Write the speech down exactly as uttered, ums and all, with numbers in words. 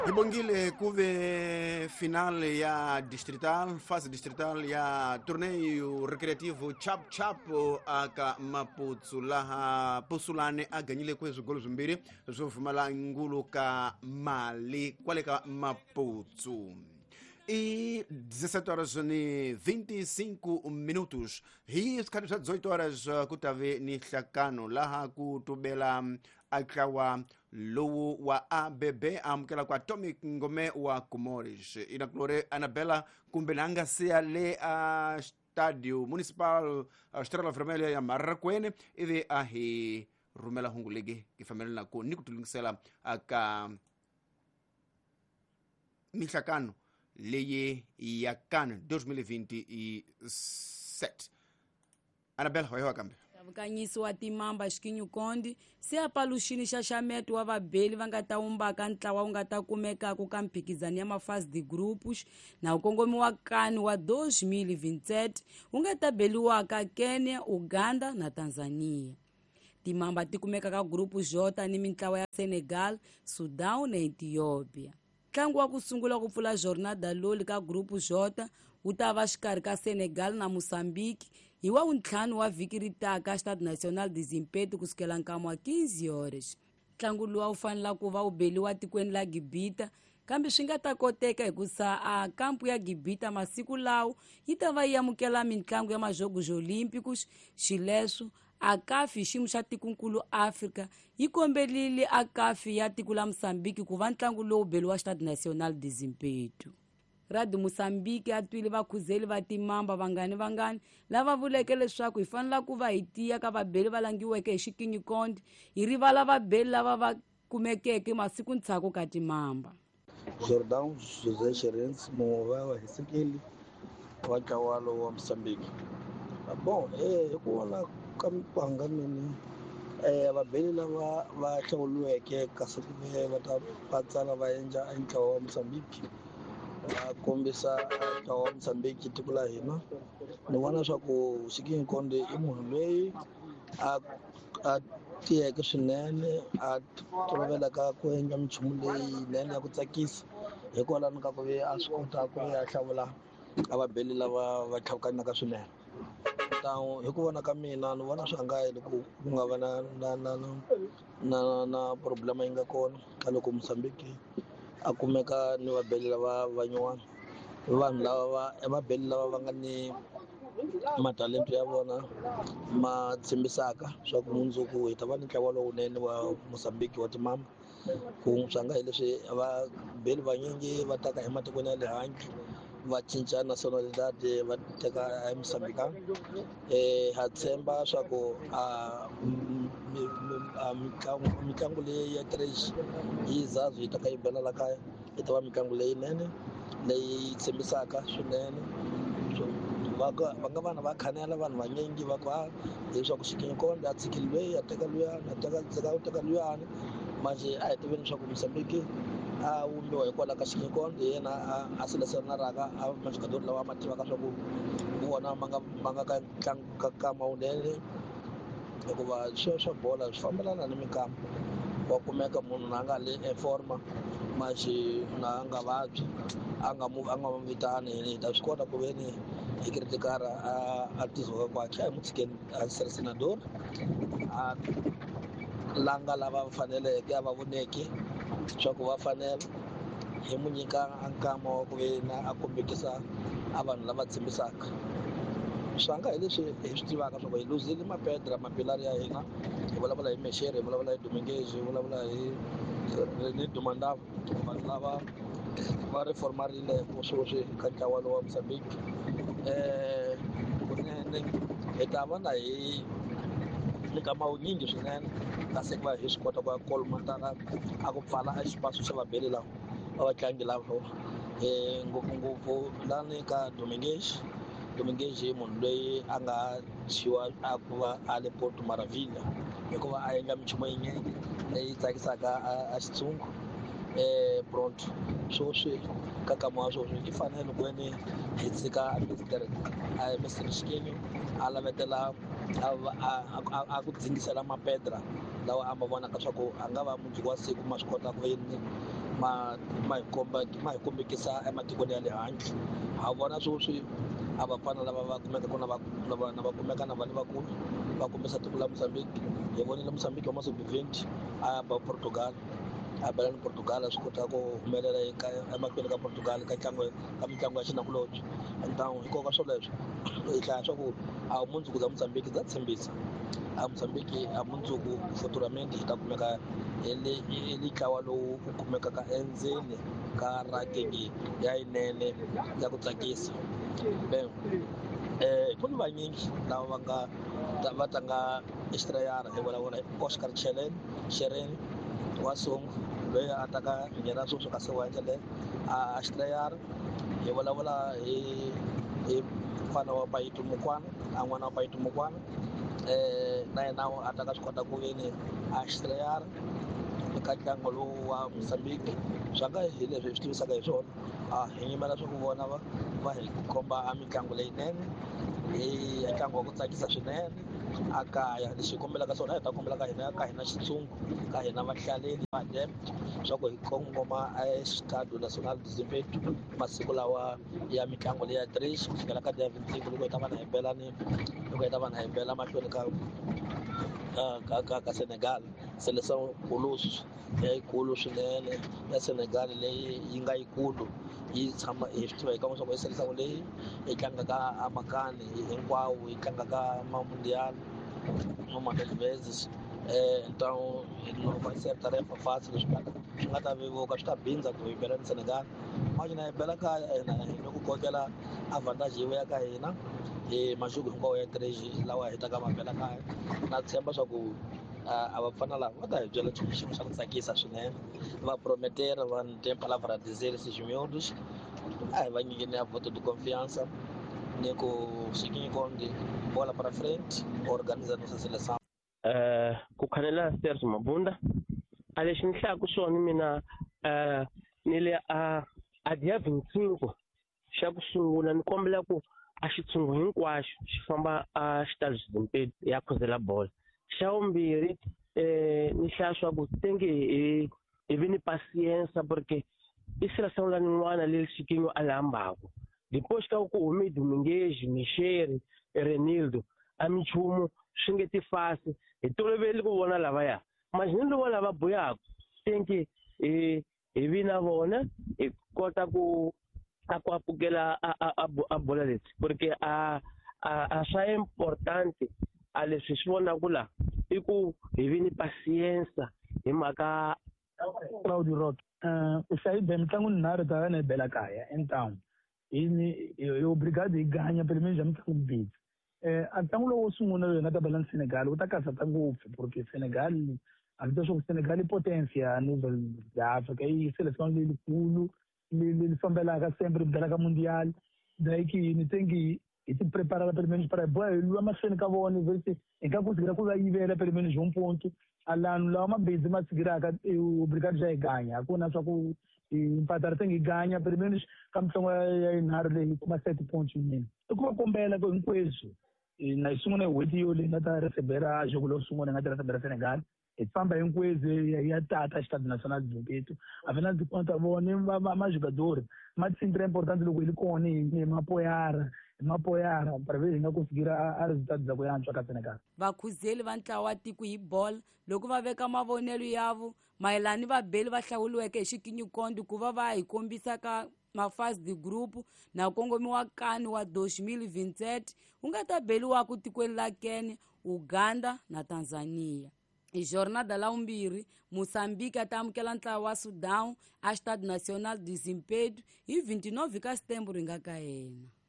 Ibongile kuve final ya distrital, fase distrital ya torneio recreativo Chap Chap aka Maputsulaha Pusulane aganyile kwezo golo zimbiri zovumala ngulu ka Mali kwaleka Maputsu. E dezessete horas e vinte e cinco minutos. Hii skadi za dezoito horas kutave ni hlakano laha kutubela akawa lowo wa A B B amkela kwa Atomic Ngome wa Comores. Inaklore Anabela kumbenanga sea le a Stadio Municipal Estrela Vermelha ya Marakwene ive ahi rumela hungulege kifamela na ko nikutulingisela aka mihlakano leye ya CAN dois mil e vinte e sete. Anabela hoyo wakambe Kanyisi wa timamba Xikinyu Kondi se apaluxini xaxameto wa vabeli va nga ta umbaka ntlawa wu nga ta kumekaka ka mphikizano ya mafase de grupos na ukongomi wa CAN wa dois mil e vinte e sete wu nga ta beliwaka Kenya, Uganda na Tanzania. Timamba ti kumeka ka grupo J ni mintlawa ya Senegal, Sudão na Ethiopia. Ntlangu wa ku sungula ku pfula jornada loli ka grupo J wu ta va xikarhi ka Senegal na Moçambique hi wa untlhanu wa vhiki ri taka Estado Nacional de Zimpeto kusukela nkama wa quinze horas. Ntlangu luwa wu fanela ku va wu beliwa tikweni la Gibita, kambe swi nga ta koteka hi ku sa a kampu ya Gibita masiku lawo yi ta va yi amukela mitlangu ya majogos olímpicos. Xileswo a C A F hi xiyimo xa tikonkulu Afrika yi kombelile a C A F ya tiko la Moçambique ku va ntlangu lowu beliwa Estado Nacional de Zimpeto. Radio Moçambique a twile vakhuzeli va timamba vangani vangani lava vuleke leswaku hi fanela ku va hi tiya ka vabeli va langiweke hi Xikinyu Kondi hi rivala vabeli lava va kumekeke masiku ntshaku ka timamba. Jordão José Xerense Mova wa Hisikeli wa Kawalo wa Moçambique. Bom, eh ku vona ka mipanga mini eh vabeli lava va hlawuliweke kasi ku va ta patsala va endla ntlawa wa Moçambique. Kombisa ntlawa wa Moçambique tiko la hina ni vona swa ku Xikinyu Kondi i munhu loyi a a tiyeke swinene a tolovelaka ku endla minchumu leyinene ya ku tsakisa hikwalaho ka ku ve a swi kota ku ya hlawula a vabeli lava va tlhavukanaka swinene. Hi ku vona ka mina ni vona swi nga heli ku ku nga va na na na na na problema yi nga kona ka loko Moçambique a kumeka ni vabeli lava vanyuwana vanhu lava va vabeli lava va nga ni matalento ya vona ma tshembisaka swa ku mundzuku hi ta va ni ntlawa lowunene wa Moçambique wa timamba ku swi nga hi leswi vabeli vanyingi va taka ematikweni ya le handle va cinca nationalidade va teka eMoçambicana. Eh ha tshemba swa ku a mitlangu leyi ya trash yi zazo yi ta ka yi bela la kaya yi ta va mitlangu leyinene leyi tshembisaka swinene. Va nga vana va khanela vanhu vanyingi va ku leswaku Xikinyu Kondi a tshikile lweyi a teka luyani a teka dzeka u teka luyani manje a hi tiveni swa ku Moçambique a wumbiwa hikwalaho ka Xikinyu Kondi yena a selesana raka a majikadori lawa ma tivaka swa ku vona ma nga ma nga ka ntlangu ka kama wunene hikuva swo swa bola swi fambelana ni minkama wa kumeka munhu na nga le eforma manje na nga vabyi a nga mu a nga vitani hi ta swi kota ku ve ni hi kritikara a a tizoka kwakhe hi mutshikeni a selsenador a langa lava va faneleke a va voneke swa ku va fanela hi mu nyika nkama wa ku ve na a kombekisa a vanhu lava tshembisaka. Swi nga hi leswi hi swi tivaka swa ku hi luzile mapedra mapilari ya hina hi vulavula hi Mexere hi vulavula hi Dominguez hi vulavula hi René Dumandava vanhu lava va reformarile swilo swi ka ntlawa lowa Moçambique. Eh kunene hi ta vona hi minkama wunyingi swinene kasi ku va hi swi kota ku ya kolomatana a ku pfala a xipaso xa vabeli lava va vatlangi lava eh ngopfungopfu lani ka Dominguez. Dominguez hi munhu loyi a nga chiwa a ku va a le Porto Maravilha hikuva a endla minchumu yinyingi leyi tsakisaka a xitsungu. Eh pronto swo swi ka kama wa swona i fanele ku ni hi tshika mister a mister Xikinyu a lavetela a ku dzingisela mapedra lawa a ma vonaka swa ku a nga va mundzuku wa siku ma swi kota ku yini ma ma hi komba ma hi kombekisa ematikweni ya le handle ha vona sweswi a vafana lava va kumeka na va na va kumeka na vanhu vakulu va kombisa tiko la Mozambique hi vonile Mozambique wa masiku twenty a ba Portugal a bela ni Portugal a swi kota ku humelela eka emahlweni ka Portugal ka ntlangu ka mitlangu ya xinakulobye então hikoka swoleswo hi hlaya swa ku a mundzuku za Mozambique za tshembisa a Mozambique a mundzuku futuramente hi ta kumeka hi le ntlawa lowu ku kumekaka endzeni ka ranking ya yinene ya ku tsakisa bem eh ku ni vanyingi lava va nga va tlanga extrayara hi vulavula Oscar Chelen Cheren wa Songo loyi a taka nghena sweswi ka se wa endlele a extrayara hi vulavula hi hi mfana wa Payitu Mukwana a n'wana wa Payitu Mukwana eh na yena a ta ka swi kota ku veni a extrayara eka ntlangu lowu wa Mozambique swa nga hi leswi hi swi tivisaka hi swona a hi yimela swa ku vona va va hi komba a mitlangu leyinene hi ntlangu wa ku tsakisa swinene a kaya lexi hi kombelaka swona hi ta kombela ka hina ka hina Xitsungu ka hina vahlaleli va dem swa ku hi kongoma Estadio Nacional de Zimpeto masiku lawa ya mitlangu leyi ya trish ku fikela ka seventeen loko hi ta va na hi bela ni loko hi ta va na hi bela mahlweni ka ka ka ka Senegal seleção kulusu yikulu swinene ya Senegal leyi yi nga yikulu yi tshama hi swi tiva hi kan'we swa ku i seleção leyi yi tlangaka amakani hinkwawo yi tlangaka mamundial no-hundred vezes então não vai ser tarefa fácil swi nga ta vevuka swi ta bindza ku hi bela ni Senegal imagina hi bela kaya hina hi le ku kokela avantage ya ka hina hi maxuku hinkwawo ya trish lawa hi taka mabela kaya na tshemba swa ku a vafana lava va ta hi byela xilo xa ku tsakisa swinene va prometera va ni tem palavra a dizer esses miúdos a hi va nyikeni a voto de confiança ni ku Chiquinho Conde bola para frente organiza nossa seleção eh ku khanela Serge Mabunda a lexi ni hlaya ku swona mina eh ni le a a dia twenty-five xa ku sungula ni kombela ku a xitshungu hinkwaxo xi famba a xitalo Zimpeto ya khozela bola xa vumbirhi eh ni hlaya swa ku tenge hi hi vi ni paciência porque i seleção la nin'wana leyi Chiquinho a lambako depois ka ku hume Domingues Michel Renildo a minchumu swi nge ti fasi hi toloveli ku vona lavaya imagine loko lava boyaka tenge hi hi vi na vona hi kota ku a ku apukela a a a bola leti porque a a swa importante a leswi swi vonaku la i ku hi vi ni paciência hi mhaka Claudio Rock uh u hlayibe mitlangu nharhu ta yena hi bela kaya então hi hi obrigado hi ganya pelo menos ya mitlangu mbirhi eh a ntlangu lowu wo sungula loyi nga ta bela ni Senegal wu ta kasata ngopfu porque Senegal a swi ta swa ku Senegal i potência a nível da Africa i seleção leyikulu leyi fambelaka sempre belaka mundial daí que ni tengi hi ti preparara pelo menos para boa hi lwa mahlweni ka vona verse hi nga ku sigira ku va yivela pelo menos um ponto alano lawa mabindzu ma sigiraka obrigado já hi ganya ku na swa ku empatara tengi ganya pelo menos ka mitlangu ya yinharhu leyi kuma sete pontos yinene i ku va kombela ku hinkweswo na hi sungula hi hweti yo leyi nga ta resebera jogo lowu sungula hi nga ta resebera Senegal hi famba hinkwezi ya tata Estadio Nacional de Zimpeto afinal de conta vona majogador ma sempre é importante loko hi li kona hi mapoyara hi mapoyara para ver hi nga conseguira a resultado za ku yantswa ka Senegal vakhuzeli va ntlawa wa tiko hi bola loko va veka mavonelo yavo mayelani vabeli va hlawuliweke hi Chiquinho Conde ku va va hi kombisa ka mafase de group na kongomiwa kani wa dois mil e vinte e sete u nga ta beliwaku tikweni la Kenya Uganda na Tanzania hi jornada la vumbirhi Moçambique a ta amukela ntlawa wa Sudão a Estadio Nacional de Zimpeto hi vinte e nove ka Setembro ri nga ka yena